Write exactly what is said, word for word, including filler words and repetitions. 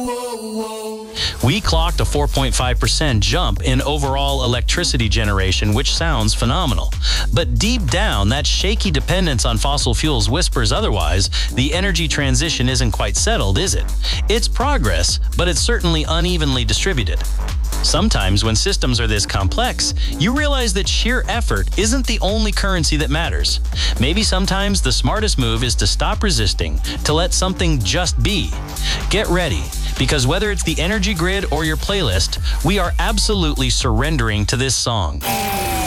We clocked a four point five percent jump in overall electricity generation, which sounds phenomenal. But deep down, that shaky dependence on fossil fuels whispers otherwise. The energy transition isn't quite settled, is it? It's progress, but it's certainly unevenly distributed. Sometimes when systems are this complex, you realize that sheer effort isn't the only currency that matters. Maybe sometimes the smartest move is to stop resisting, to let something just be. Get ready, because whether it's the energy grid or your playlist, we are absolutely surrendering to this song.